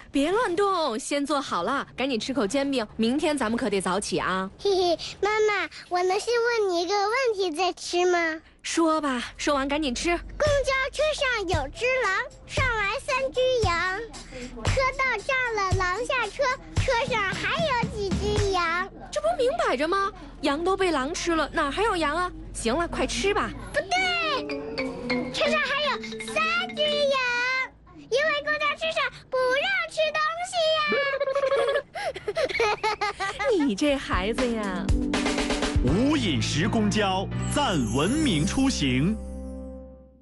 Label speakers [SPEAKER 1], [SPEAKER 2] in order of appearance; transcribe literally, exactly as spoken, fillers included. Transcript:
[SPEAKER 1] 别乱动，先做好了，赶紧吃口煎饼，明天咱们可得早起啊。
[SPEAKER 2] 嘿嘿，妈妈，我能先问你一个问题再吃吗？
[SPEAKER 1] 说吧，说完赶紧吃。
[SPEAKER 2] 公交车上有只狼，上来三只羊，车到这儿了，狼下车，车上还有几只羊？
[SPEAKER 1] 这不明摆着吗？羊都被狼吃了，哪还有羊啊？行了，快吃吧。
[SPEAKER 2] 不对，车上还有三只羊，因为公交车上不让吃东西呀。
[SPEAKER 1] 你这孩子呀！
[SPEAKER 3] 无饮食公交，赞文明出行。